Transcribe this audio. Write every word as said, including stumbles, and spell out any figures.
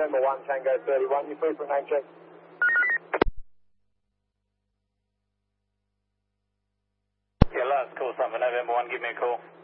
November one, Tango thirty-one. You free for a name check? Yeah, last call, something November one, give me a call.